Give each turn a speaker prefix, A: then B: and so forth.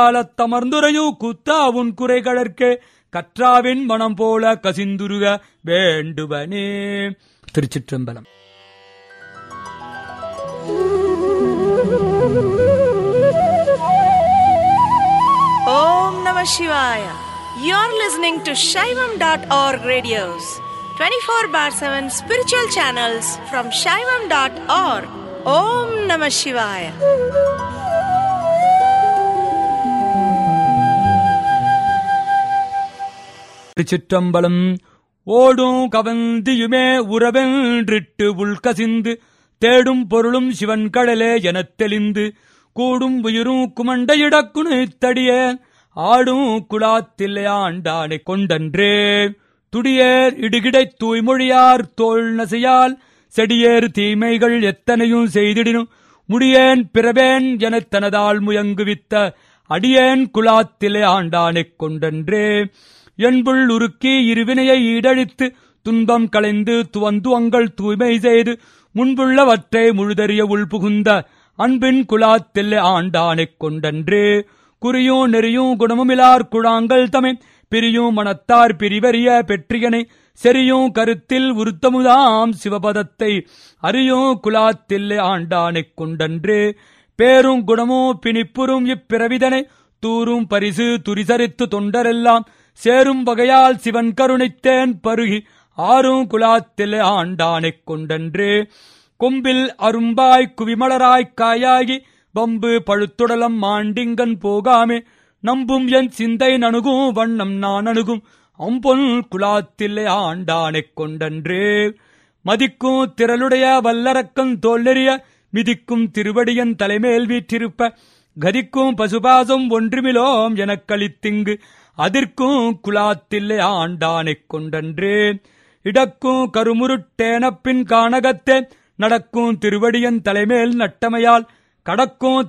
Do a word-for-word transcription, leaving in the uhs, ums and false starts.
A: தமர்ந்துரையும் குத்தா உன் குறைகளற்கே கற்றாவின் மனம் போல கசிந்துருக வேண்டுவனே. திருச்சிற்றம்பலம்.
B: Om Namah Shivaya. You're listening to Shaivam dot org radios, twenty-four bar seven spiritual channels from Shaivam dot org. Om Namah Shivaya.
A: திருச்சிற்றம்பலம். ஓடும் கவந்தியுமே உறவென்றிட்டு உள்கசிந்து தேடும் பொருளும் சிவன் கடலே எனத் தெளிந்து கூடும் உயிரும் குமண்டையிடக்குனு தடிய ஆடும் குலாத்தில்லை ஆண்டானை கொண்டன்றே. துடியேர் இடுகிடை தூய்மொழியார் தோல் நசையால் செடியேறு தீமைகள் எத்தனையும் செய்திடினும் முடியேன் பிறவேன் எனத் தனதால் முயங்குவித்த அடியேன் குலாத்திலே ஆண்டானைக் கொண்டன்றே. என்புள் உருக்கி இருவினையை ஈடழித்து துன்பம் களைந்து துவந்துவங்கள் தூய்மை செய்து முன்புள்ளவற்றை முழுதறிய உள்புகுந்த அன்பின் குலாத்திலே ஆண்டானைக் கொண்டன்றே. குறியும் நெறியும் குணமுமிலார் குழாங்கள் தமை பிரியும் மனத்தார் பிரிவறிய பெற்றியனை செறியும் கருத்தில் உருத்தமுதாம் சிவபதத்தை அறியும் குலாத்திலே ஆண்டானைக் கொண்டன்றே. பேரும் குணமும் பிணிப்புறும் இப்பிறவிதனை தூரும் பரிசு துரிசரித்து தொண்டரெல்லாம் சேரும் வகையால் சிவன் கருணைத்தேன் பருகி ஆறும் குலாத்திலே ஆண்டானைக் கொண்டன்றே. கொம்பில் அரும்பாய் குவிமலராய்க் காயாகி வம்பு பழுத்துடலம் மாண்டிங்கன் போகாமே நம்பும் என் சிந்தை நணுகும் வண்ணம் நான் அணுகும் அம்பொன் குலாத்திலே ஆண்டானைக் கொண்டன்றே. மதிக்கும் திரளுடைய வல்லரக்கன் தோல் நெறிய மிதிக்கும் திருவடியன் தலைமேல் வீற்றிருப்ப கதிக்கும் பசுபாசம் ஒன்றுமிலோம் எனக் கழித்திங்கு அதிர்க்கும் குலாத்திலே ஆண்டானைக் கொண்டன்றே. இடக்கும் கருமுருட்டேனப்பின் கானகத்தே நடக்கும் திருவடியன் தலைமேல் நட்டமையால் கடக்கும்